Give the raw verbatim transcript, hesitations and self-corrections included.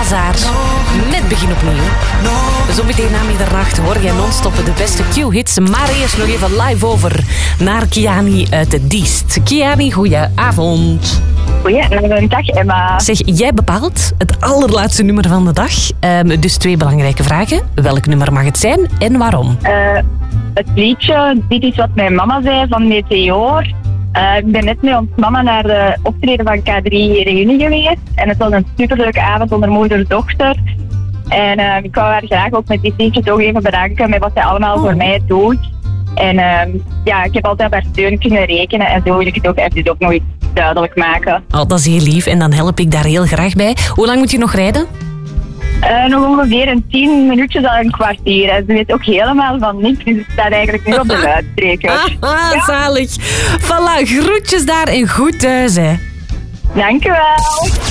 Bazaar. Met Begin Opnieuw. Zo meteen na middernacht hoor je non-stop de beste Q-hits. Maar eerst nog even live over naar Kiani uit de Diest. Kiani, goeie-avond. Goeiedag, Emma. Zeg, jij bepaalt het allerlaatste nummer van de dag. Um, dus twee belangrijke vragen. Welk nummer mag het zijn en waarom? Uh, het liedje, dit is wat mijn mama zei van Meteor. Uh, ik ben net met ons mama naar de optreden van K drie Reunie geweest. En het was een superleuke avond onder moeder-dochter. En uh, ik wou haar graag ook met dit liedje toch even bedanken met wat zij allemaal oh. voor mij doet. En uh, ja, ik heb altijd op haar steun kunnen rekenen. En zo wil ik het ook even ook nog iets duidelijk maken. Oh, dat is heel lief en dan help ik daar heel graag bij. Hoe lang moet je nog rijden? Uh, nog ongeveer een tien minuutjes al een kwartier. En ze weet ook helemaal van niks, dus het staat eigenlijk nu op de luidspreker. Ah, ja. Zalig. Voilà, groetjes daar en goed thuis, hè. Dank u wel.